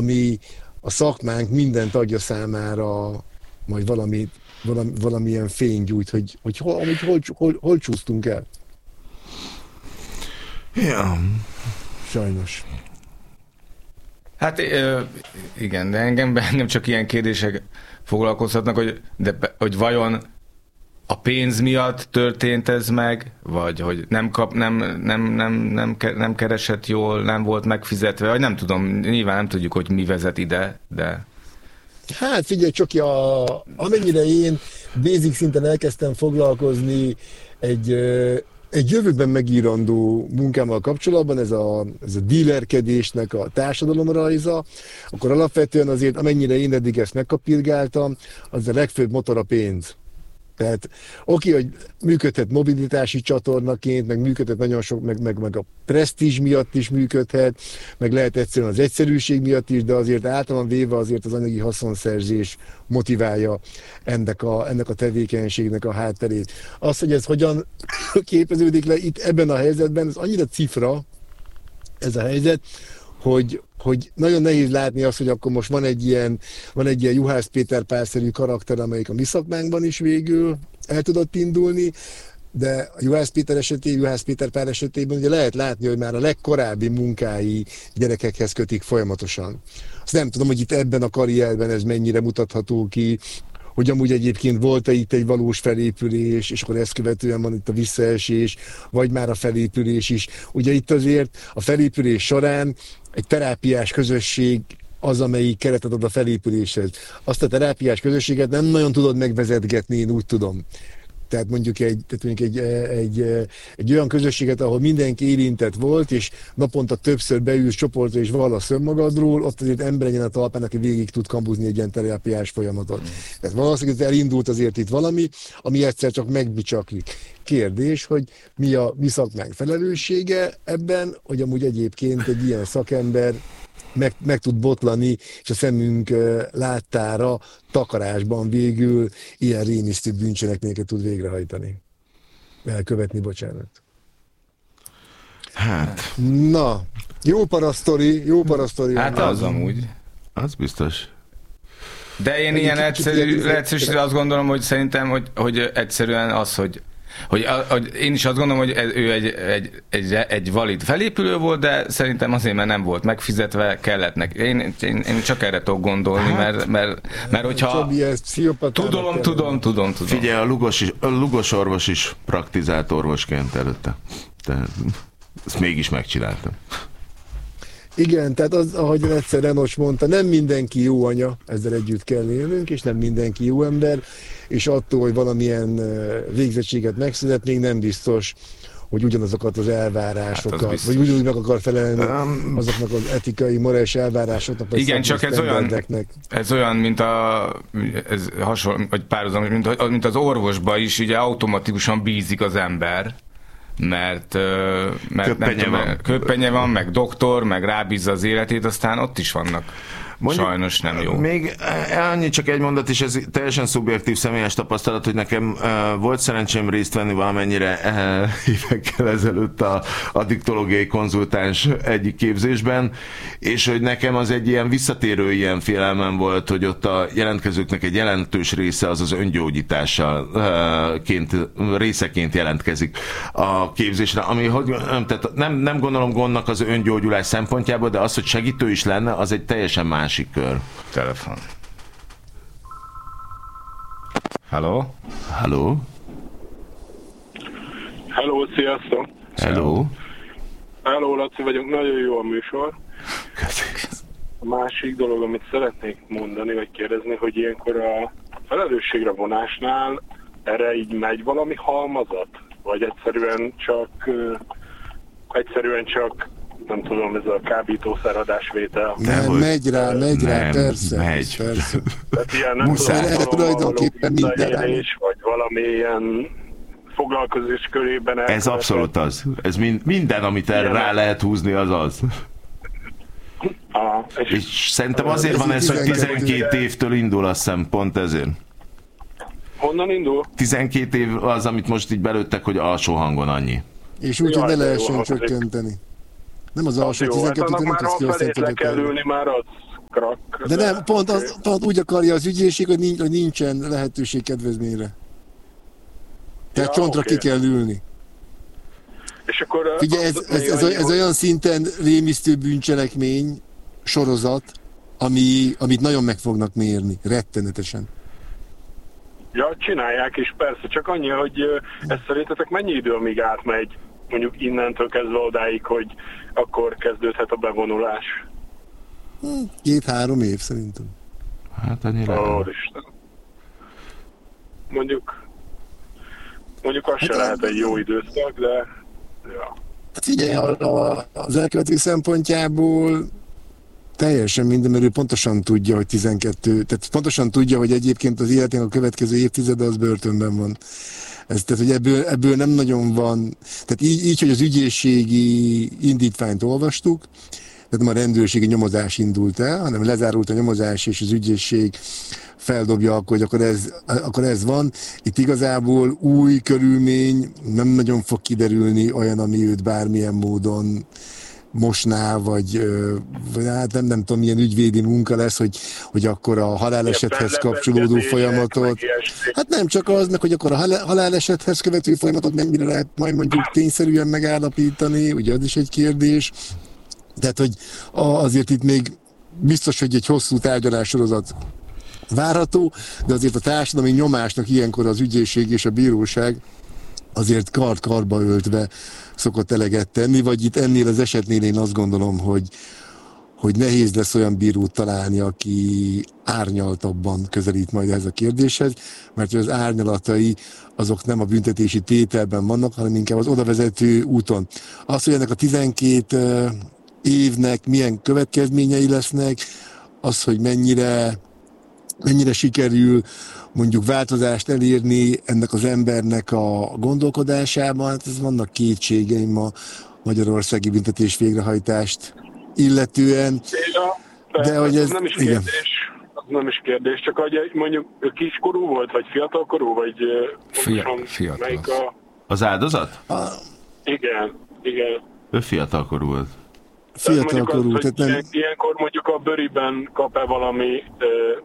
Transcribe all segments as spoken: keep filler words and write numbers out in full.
ami a szakmánk minden tagja számára majd valami, valami, valamilyen fény gyújt, hogy, hogy, hol, hogy hol, hol, hol csúsztunk el. Ja. Sajnos. Hát igen, de engem, engem csak ilyen kérdések foglalkoztatnak, hogy, de, hogy vajon a pénz miatt történt ez meg, vagy hogy nem, kap, nem, nem, nem, nem, nem keresett jól, nem volt megfizetve, vagy nem tudom, nyilván nem tudjuk, hogy mi vezet ide, de... Hát figyelj, csak a, amennyire én basic szinten elkezdtem foglalkozni egy, egy jövőben megírandó munkámmal kapcsolatban, ez a, ez a dealerkedésnek a társadalomrajza, akkor alapvetően azért, amennyire én eddig ezt megkapirgáltam, az a legfőbb motor a pénz. Tehát oké, hogy működhet mobilitási csatornaként, meg működhet nagyon sok, meg, meg, meg a presztízs miatt is működhet, meg lehet egyszerűen az egyszerűség miatt is, de azért általán véve azért az anyagi haszonszerzés motiválja ennek a, ennek a tevékenységnek a hátterét. Az, hogy ez hogyan képeződik le itt ebben a helyzetben, ez annyira cifra, ez a helyzet, hogy, hogy nagyon nehéz látni azt, hogy akkor most van egy ilyen, van egy ilyen Juhász Péter Pál-szerű karakter, amelyik a mi szakmánkban is végül el tudott indulni, de a Juhász Péter esetében, Juhász Péter Pál esetében ugye lehet látni, hogy már a legkorábbi munkái gyerekekhez kötik folyamatosan. Azt nem tudom, hogy itt ebben a karrierben ez mennyire mutatható ki, hogy amúgy egyébként volt-e itt egy valós felépülés, és akkor ezt követően van itt a visszaesés, vagy már a felépülés is. Ugye itt azért a felépülés során egy terápiás közösség az, amelyik keretet ad a felépüléshez. Azt a terápiás közösséget nem nagyon tudod megvezetgetni, én úgy tudom. Tehát mondjuk egy, tehát mondjuk egy, egy, egy olyan közösséget, ahol mindenki érintett volt, és naponta többször beülsz csoportra és vallasz önmagadról, ott azért ember legyen a talpán, aki végig tud kambuzni egy ilyen terápiás folyamatot. Tehát valószínűleg elindult azért itt valami, ami egyszer csak megbicsaklik. Kérdés, hogy mi a mi szakmánk felelőssége ebben, hogy amúgy egyébként egy ilyen szakember Meg, meg tud botlani, és a szemünk uh, láttára takarásban végül ilyen rémisztő bűncselekményeket tud végrehajtani. Elkövetni, bocsánat. Hát. Na, jó parasztori, jó parasztori. Hát az, az amúgy. Az biztos. De én ilyen egyszerű, leegyszerűsítve azt gondolom, hogy szerintem, hogy, hogy egyszerűen az, hogy Hogy, hogy én is azt gondolom, hogy ő egy, egy, egy, egy valid felépülő volt, de szerintem azért, mert nem volt megfizetve, kellett neki. Én, én, én csak erre tudok gondolni, mert, mert, mert hogyha... Tudom, tudom, tudom, tudom. Figyelj, a Lugos, is, a Lugos orvos is praktizált orvosként előtte. Tehát ezt mégis megcsináltam. Igen, tehát az, ahogy egyszer Renos mondta, nem mindenki jó anya, ezzel együtt kell élnünk, és nem mindenki jó ember, és attól, hogy valamilyen végzettséget megszület, még nem biztos, hogy ugyanazokat az elvárásokat, hát az vagy úgy meg akar felelni um, azoknak az etikai, morális elvárásoknak. Igen, csak ez olyan, ez olyan, mint a, ez hasonló, vagy párhuzam, mint, mint az orvosba is, ugye automatikusan bízik az ember, mert, mert köppenye, nem tudom, van. köppenye van, meg doktor, meg rábízza az életét, aztán ott is vannak. Mondjuk, sajnos nem jó. Még annyi csak egy mondat, és ez teljesen szubjektív személyes tapasztalat, hogy nekem uh, volt szerencsém részt venni valamennyire uh, évekkel ezelőtt a addiktológiai konzultáns egyik képzésben, és hogy nekem az egy ilyen visszatérő ilyen félelmem volt, hogy ott a jelentkezőknek egy jelentős része az az öngyógyítással uh, ként, részeként jelentkezik a képzésre, ami hogy, tehát nem, nem gondolom gondnak az öngyógyulás szempontjából, de az, hogy segítő is lenne, az egy teljesen más kör. Telefon. Hello? Hello? Hello, sziasztok! Hello? Hello, Laci vagyok, nagyon jó a műsor. Köszönöm. A másik dolog, amit szeretnék mondani, vagy kérdezni, hogy ilyenkor a felelősségre vonásnál erre így megy valami halmazat? Vagy egyszerűen csak egyszerűen csak nem tudom, ez a kábítószeradásvétel. Nem, megy rá, megy rá, nem, persze. Megy. persze. Tehát ilyen, nem Muszáj, tudom, tulajdonképpen minden vagy valami ilyen foglalkozás körében. Ez elkövetett. Abszolút az. Ez mind, minden, amit erre ilyen rá lehet húzni, az az. Ah, és, és szerintem azért van ez, hogy tizenkét évtől indul, azt hiszem, pont ezért. Honnan indul? tizenkét év az, amit most így belőttek, hogy alsó hangon annyi. És úgy, hogy ne lehessen csökkenteni. Nem az alsó tizenkét, hát nem tudsz ki már le kell ülni, már az krak. De nem, pont, az, pont úgy akarja az ügyészség, hogy, nincs, hogy nincsen lehetőség kedvezményre. Tehát ja, csontra okay. ki kell ülni. És akkor... Ugye ez, ez, ez, ez olyan szinten rémisztő bűncselekmény sorozat, ami, amit nagyon meg fognak mérni, rettenetesen. Ja, csinálják is, persze, csak annyi, hogy ez szerintetek mennyi idő, amíg átmegy, mondjuk innentől kezdve odáig, hogy akkor kezdődhet a bevonulás? Két-három év szerintem. Hát annyira. Ó, Isten. Mondjuk, mondjuk az hát se a... lehet egy jó időszak, de... Ja. Hát figyelj, az elkövető szempontjából teljesen minden, mert ő pontosan tudja, hogy tizenkettő, tehát pontosan tudja, hogy egyébként az életén a következő évtizede az börtönben van. Ez, tehát, hogy ebből, ebből nem nagyon van, tehát így, így, hogy az ügyészségi indítványt olvastuk, tehát nem a rendőrségi nyomozás indult el, hanem lezárult a nyomozás, és az ügyészség feldobja, akkor, hogy akkor ez, akkor ez van. Itt igazából új körülmény nem nagyon fog kiderülni olyan, ami őt bármilyen módon mosná, vagy, vagy hát nem, nem tudom, milyen ügyvédi munka lesz, hogy, hogy akkor a halálesethez kapcsolódó folyamatot. Hát nem csak az, meg hogy akkor a halálesethez követő folyamatot mennyire lehet majd mondjuk tényszerűen megállapítani, ugye az is egy kérdés. Tehát, hogy azért itt még biztos, hogy egy hosszú tárgyalássorozat várható, de azért a társadalmi nyomásnak ilyenkor az ügyészség és a bíróság azért kard-karba öltve szokott eleget tenni, vagy itt ennél az esetnél én azt gondolom, hogy, hogy nehéz lesz olyan bírót találni, aki árnyaltabban közelít majd ehhez a kérdéshez, mert az árnyalatai azok nem a büntetési tételben vannak, hanem inkább az odavezető úton. Az, hogy ennek a tizenkét évnek milyen következményei lesznek, az, hogy mennyire, mennyire sikerül mondjuk változást elérni ennek az embernek a gondolkodásában, hát ez vannak kétségeim a magyarországi büntetés végrehajtást illetően. Ja, de hogy ez, ez nem is kérdés, az nem is kérdés, csak hogy mondjuk kiskorú volt, vagy fiatalkorú, vagy Fiatal, fiatal. A... Az áldozat? A... Igen, igen. Ő fiatalkorú volt. Fiatalkorú, tehát nem... Ilyen, ilyenkor mondjuk a bőriben kap-e valami ö,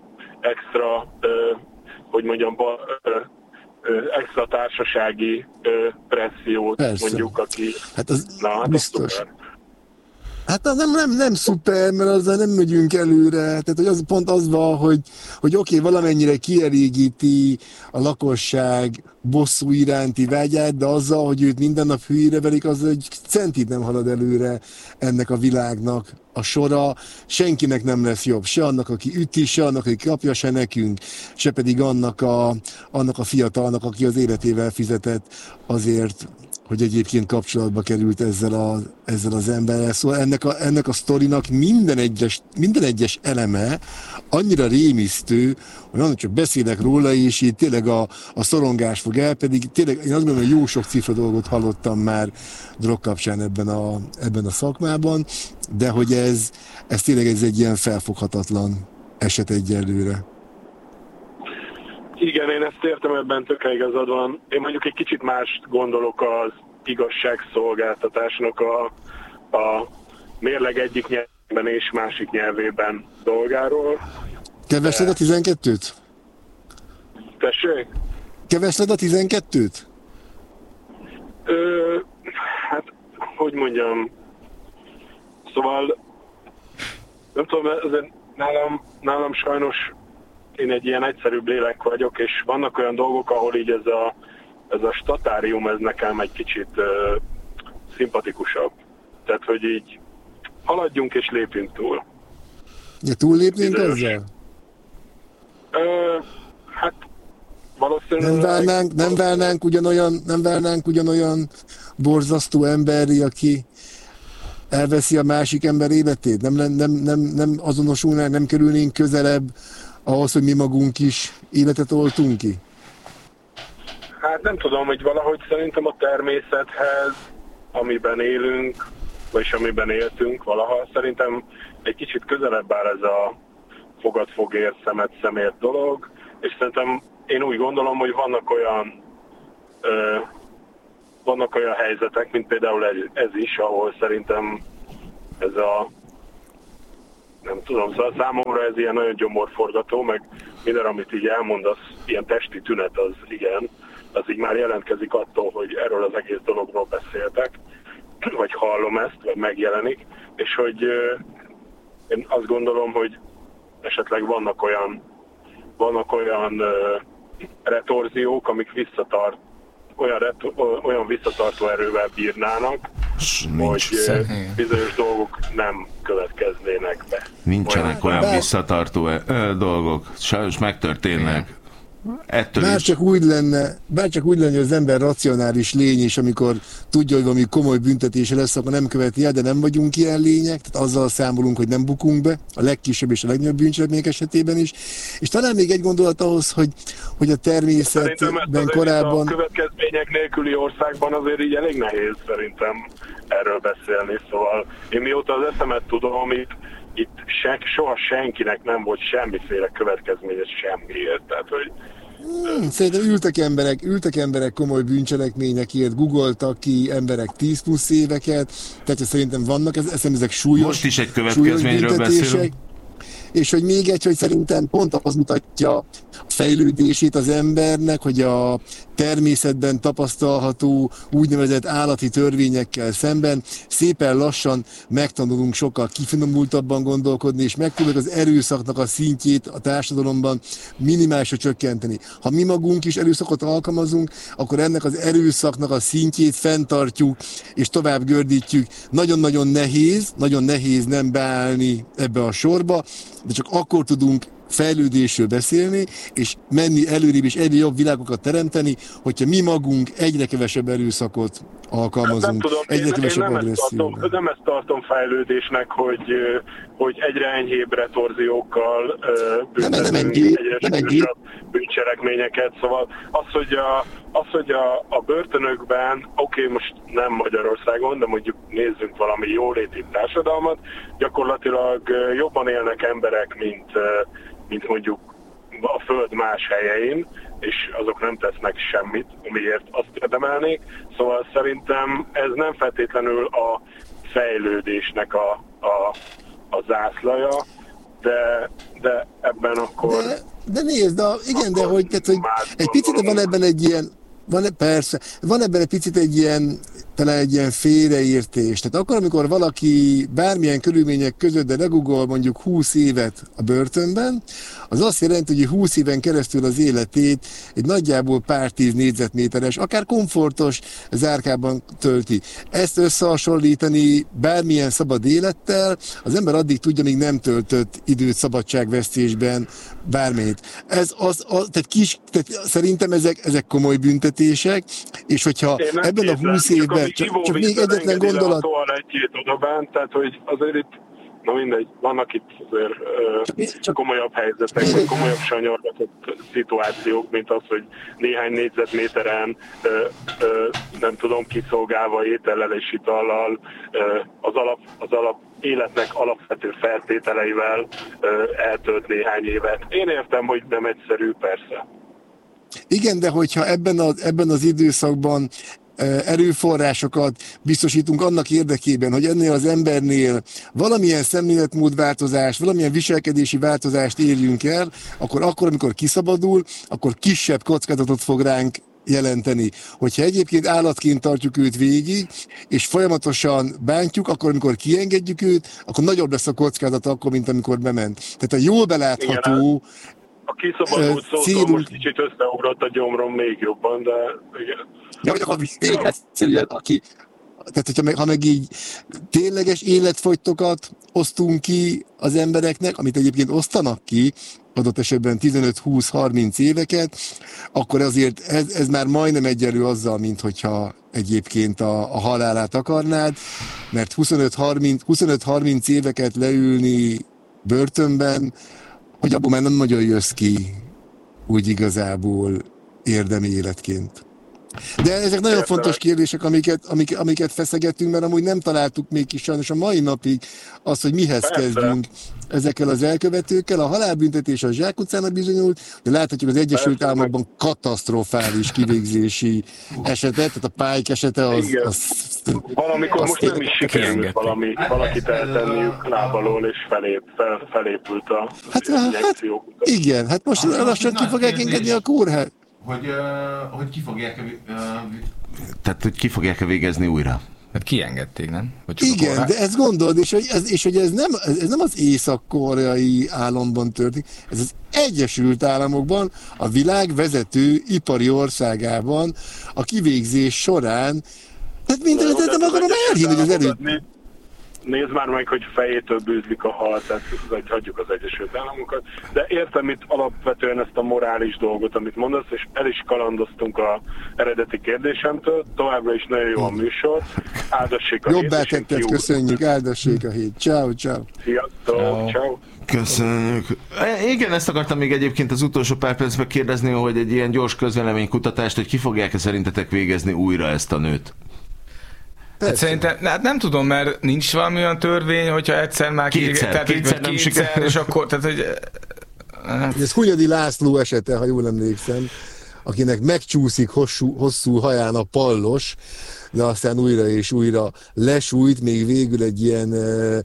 extra, ö, hogy mondjam, ba, ö, ö, extra társasági ö, pressziót, persze. Mondjuk, aki... Hát az na, hát biztos. Hát az nem, nem, nem szuper, mert azzal nem megyünk előre. Tehát hogy az pont az van, hogy, hogy oké, okay, valamennyire kielégíti a lakosság bosszú iránti vágyát, de azzal, hogy őt minden nap hülyére verik, az egy centit nem halad előre ennek a világnak a sora. Senkinek nem lesz jobb. Se annak, aki üti, se annak, aki kapja, se nekünk. Se pedig annak a, annak a fiatalnak, aki az életével fizetett azért, hogy egyébként kapcsolatba került ezzel, a, ezzel az emberrel. Szóval ennek a, ennek a sztorinak minden egyes, minden egyes eleme annyira rémisztő, hogy annak csak beszélek róla, és így tényleg a, a szorongás fog el, pedig tényleg én azt gondolom, hogy jó sok cifra dolgot hallottam már drog kapcsán ebben a, ebben a szakmában, de hogy ez, ez tényleg ez egy ilyen felfoghatatlan eset egyelőre. Igen, én ezt értem, ebben tökre igazad van. Én mondjuk egy kicsit mást gondolok az igazságszolgáltatásnak a, a mérleg egyik nyelvében és másik nyelvében dolgáról. Kevesled a tizenkettőt? Tessék? Kevesled a tizenkettőt? Ö, hát, hogy mondjam, szóval nem tudom, ez nálam, nálam sajnos én egy ilyen egyszerűbb lélek vagyok, és vannak olyan dolgok, ahol így ez a, ez a statárium, ez nekem egy kicsit uh, szimpatikusabb. Tehát, hogy így haladjunk és lépjünk túl. Ja, túllépnénk ezzel? Uh, hát valószínűleg... Nem várnánk, nem várnánk ugyanolyan, nem várnánk ugyanolyan borzasztó emberi, aki elveszi a másik ember életét? Nem, nem, nem, nem azonosulnánk, nem kerülnénk közelebb ahhoz, hogy mi magunk is életet oltunk ki? Hát nem tudom, hogy valahogy szerintem a természethez, amiben élünk, vagyis amiben éltünk valaha, szerintem egy kicsit közelebb áll ez a fogad fogér, szemet szemért dolog, és szerintem én úgy gondolom, hogy vannak olyan ö, vannak olyan helyzetek, mint például ez is, ahol szerintem ez a nem tudom, szóval számomra ez ilyen nagyon gyomorforgató, meg minden, amit így elmondasz, ilyen testi tünet az igen, az így már jelentkezik attól, hogy erről az egész dologról beszéltek, vagy hallom ezt, vagy megjelenik, és hogy euh, én azt gondolom, hogy esetleg vannak olyan, vannak olyan euh, retorziók, amik visszatart, olyan, reto, olyan visszatartó erővel bírnának, hogy euh, bizonyos dolgok nem következnének be. Nincsenek olyan, olyan visszatartó ö, dolgok, sajnos megtörténnek. Ettől bár is. csak úgy lenne, bár csak úgy lenne, hogy az ember racionális lény, és amikor tudja, hogy valami komoly büntetése lesz, akkor nem követi el, de nem vagyunk ilyen lények, tehát azzal számolunk, hogy nem bukunk be, a legkisebb és a legnagyobb bűncselekmények esetében is. És talán még egy gondolat ahhoz, hogy, hogy a természetben korábban... A következmények nélküli országban azért így elég nehéz szerintem erről beszélni, szóval én mióta az eszemet tudom, itt, itt se, soha senkinek nem volt semmiféle következménye semmiért, tehát hogy Hmm, szerintem ültek emberek, ültek emberek komoly bűncselekményekért, googoltak ki emberek tíz plusz éveket, tehát szerintem vannak, ez, ezek súlyos. Most is egy következményről beszélünk. És hogy még egy, hogy szerintem pont az mutatja a fejlődését az embernek, hogy a természetben tapasztalható úgynevezett állati törvényekkel szemben szépen lassan megtanulunk sokkal kifinomultabban gondolkodni, és megpróbáljuk az erőszaknak a szintjét a társadalomban minimálisra csökkenteni. Ha mi magunk is erőszakot alkalmazunk, akkor ennek az erőszaknak a szintjét fenntartjuk, és tovább gördítjük. Nagyon-nagyon nehéz, nagyon nehéz nem beállni ebbe a sorba, de csak akkor tudunk fejlődésről beszélni, és menni előrébb és egyre jobb világokat teremteni, hogyha mi magunk egyre kevesebb erőszakot alkalmazunk, nem tudom, egyre én, kevesebb én nem, ezt tartom, nem ezt tartom fejlődésnek, hogy, hogy egyre enyhébb retorziókkal büntetünk egyre súlyosabb bűncselekményeket, szóval az, hogy a, az, hogy a, a börtönökben, oké, okay, most nem Magyarországon, de mondjuk nézzünk valami jóléti társadalmat, gyakorlatilag jobban élnek emberek, mint mint mondjuk a föld más helyein, és azok nem tesznek semmit, amiért azt érdemelnék. Szóval szerintem ez nem feltétlenül a fejlődésnek a, a, a zászlaja, de, de ebben akkor... De, de nézd, de, igen, de hogy, tehát, hogy egy picit van ebben egy ilyen, van, persze, van ebben egy picit egy ilyen, talán egy ilyen félreértés. Tehát akkor, amikor valaki bármilyen körülmények között, de legugol mondjuk húsz évet a börtönben, az azt jelenti, hogy húsz éven keresztül az életét egy nagyjából pár tíz négyzetméteres, akár komfortos zárkában tölti. Ezt összehasonlítani bármilyen szabad élettel, az ember addig tudja, míg nem töltött időt szabadságvesztésben bármit. Ez az, az tehát kis, tehát szerintem ezek, ezek komoly büntetések, és hogyha ebben a húsz évben csak, csak még egyetlen gondolat... A toalettjét odabánt, tehát hogy azért itt, na mindegy, vannak itt azért uh, komolyabb helyzetek, vagy komolyabb sanyargatott szituációk, mint az, hogy néhány négyzetméteren uh, uh, nem tudom, kiszolgálva étellel és itallal uh, az, alap, az alap életnek alapvető feltételeivel uh, eltölt néhány évet. Én értem, hogy nem egyszerű, persze. Igen, de hogyha ebben az, ebben az időszakban erőforrásokat biztosítunk annak érdekében, hogy ennél az embernél valamilyen szemléletmódváltozást, valamilyen viselkedési változást érjünk el, akkor akkor, amikor kiszabadul, akkor kisebb kockázatot fog ránk jelenteni. Hogyha egyébként állatként tartjuk őt végig, és folyamatosan bántjuk, akkor amikor kiengedjük őt, akkor nagyobb lesz a kockázat akkor, mint amikor bement. Tehát a jól belátható igen, a kiszabadult szótól célunk... most kicsit összeugrott a gyomrom még jobban, de igen. Ja, hogy akkor egyszerűen, aki... Tehát, hogyha meg, ha meg így tényleges életfogytokat osztunk ki az embereknek, amit egyébként osztanak ki, adott esetben tizenöt húsz harminc éveket, akkor azért ez, ez már majdnem egyenlő azzal, mint hogyha egyébként a, a halálát akarnád, mert huszonöt harminc éveket leülni börtönben, hogy abból már nem nagyon jössz ki úgy igazából érdemi életként. De ezek nagyon fontos kérdések, amiket, amiket, amiket feszegetünk, mert amúgy nem találtuk még is sajnos a mai napig azt, hogy mihez Persze. kezdjünk ezekkel az elkövetőkkel. A halálbüntetés a zsákutcának bizonyult, de láthatjuk az Egyesült Persze. Államokban katasztrofális kivégzési esetet, tehát a Pike esete az... az Valamikor az most nem is sikerült valami, valakit eltenniük lábalól, és felép, fel, felépült a hát, hát, igen, hát most ah, lassan ki fogják engedni a kórház. Hogy, uh, hogy ki fogják uh, tehát, hogy ki fogják végezni újra? Hát kiengedték, nem? Igen, de ezt gondold, és hogy ez, és hogy ez, nem, ez nem az észak-koreai államban történik, ez az Egyesült Államokban, a világ vezető ipari országában a kivégzés során, tehát minden esetre nem akarom elhinni, hogy az erő... Nézd már meg, hogy fejétől bűzlik a hal, tehát hagyjuk az Egyesült Államokat. De értem itt alapvetően ezt a morális dolgot, amit mondasz, és el is kalandoztunk az eredeti kérdésemtől. Továbbra is nagyon jó a műsor. Áldassék a hét. Jobbá tetted, köszönjük, áldassék a hét. Ciao, ciao. Sziasztok, ciao. Köszönjük. Igen, ezt akartam még egyébként az utolsó pár percben kérdezni, hogy egy ilyen gyors közvéleménykutatást, hogy ki fogják-e szerintetek végezni újra ezt a nőt? Hát szerintem, hát nem tudom, mert nincs valami olyan törvény, hogyha egyszer már kétszer, tehát, kétszer nem kétszer, sikerül. és akkor, tehát, hogy... Hát... Ez Hunyadi László esete, ha jól emlékszem, akinek megcsúszik hosszú, hosszú haján a pallos, de aztán újra és újra lesújt, még végül egy ilyen e,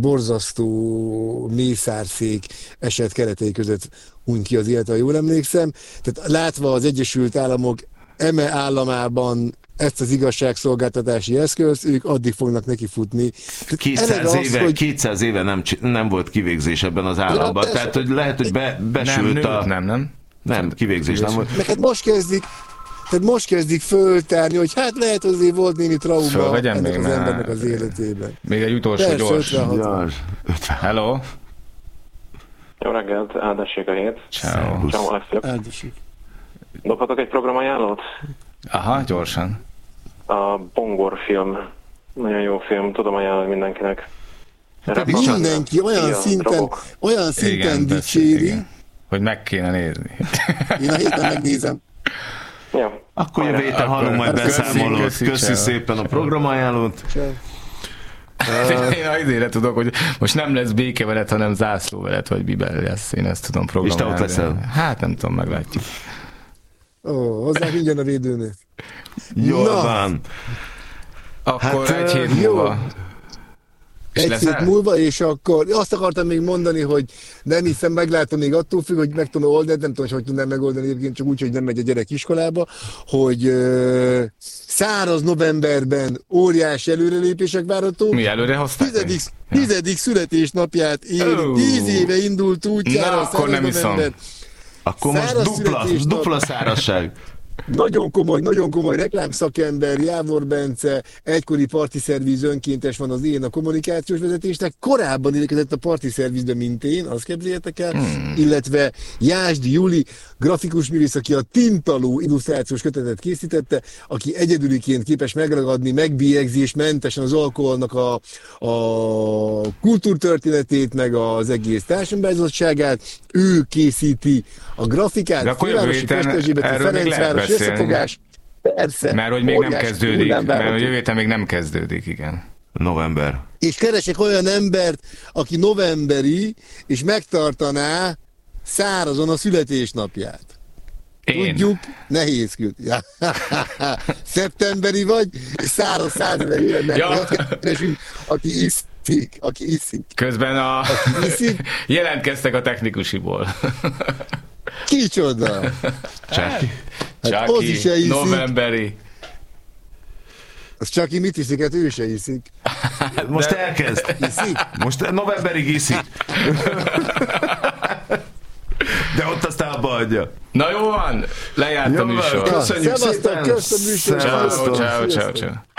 borzasztó mészárszék eset keretei között hunyt ki az élet, ha jól emlékszem. Tehát látva az Egyesült Államok eme államában ezt az igazságszolgáltatási eszközt, ők addig fognak nekifutni. kétszáz éve, hogy... kétszáz éve nem, nem volt kivégzés ebben az államban, ja, tehát hogy lehet, hogy be, besült nem, a... Nem, nem, nem, kivégzés nem volt. Meg hát most kezdik, tehát most kezdik föltárni, hogy hát lehet azért volt némi trauma ennek még az már... embernek az életében. Még egy utolsó Persze, gyors. ötvenhat. Hello. Jó reggelt, áldassék a hét. Ciao. Ciao, Alfred. Áldassék. Dobhatok egy programajánlót? Aha, gyorsan. A Bongor film. Nagyon jó film, tudom ajánlani mindenkinek. Mindenki olyan igen, szinten, drogok. olyan szinten Igen, dicséri. igen. Hogy meg kéne nézni. Én a héten megnézem. Ja. Akkor jövő héten hallunk majd beszámolót. Köszi, köszi szépen a programajánlót. Uh, én azért tudok, hogy most nem lesz béke veled, hanem zászló veled, vagy biber lesz. Én ezt tudom programálni. És te ott leszel? Hát nem tudom, meglátjuk. Ó, oh, hozzá ingyen a védőnő. Jól van. Akkor hát, egy hét múlva. Egy hét múlva, és akkor azt akartam még mondani, hogy nem hiszem, meglátom még attól függ, hogy meg tudom oldani, nem tudom, hogy hogy tudnám megoldani egyébként, csak úgy, hogy nem megy a gyerek iskolába, hogy uh, száraz novemberben óriási előrelépések várhatók. Mi előre hozták? Tizedik, tizedik születésnapját éri, oh. tíz éve indult útjára. Na, akkor nem iszom. Akkor most dupla, dupla szárazság. Nagyon komoly, nagyon komoly reklámszakember, Jávor Bence, egykori Parti Szerviz önkéntes van az én a kommunikációs vezetésnek, korábban érkezett a Parti Szervizbe, mint én, azt képzeljétek el, hmm. illetve Jásdi Juli, grafikus művész, aki a Tintaló illusztrációs kötetet készítette, aki egyedüliként képes megragadni, megbélyegzésmentesen az alkoholnak a, a kultúrtörténetét, meg az egész társadalombizottságát, ő készíti a grafikát, de akkor jövő héten erről még lehet beszélni. Persze. Mert hogy még nem kezdődik. Mert hogy jövő héten még nem kezdődik, igen. November. És keresek olyan embert, aki novemberi, és megtartaná szárazon a születésnapját. Én. Tudjuk, nehéz küld. Ja. Szeptemberi vagy, és száraz százezeri jönnek. Ja. Keresünk, aki iszik, aki iszik. Közben a... Aki iszik. Jelentkeztek a technikusiból. Kicsoda? Csáki. Hát az is iszik. Novemberi. Az Csáki mit iszik? Hát ő se iszik. Most de... elkezd. Iszik? Most novemberig iszik. De ott aztán abba adja. Na jó van, lejárt a műsor. Köszönjük szépen. Szevasztok, köszönöm műsor. Ciao, ciao, ciao, ciao.